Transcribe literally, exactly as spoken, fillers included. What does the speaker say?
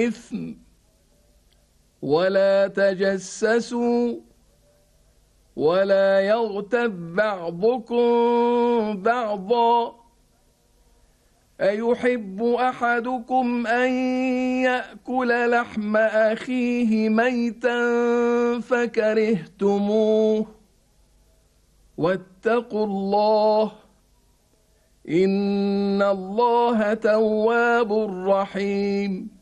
الإثم ولا تجسسوا ولا يغتب بعضكم بعضا أيحب أحدكم أن يأكل لحم أخيه ميتا فكرهتموه واتقوا الله إن الله تواب رحيم.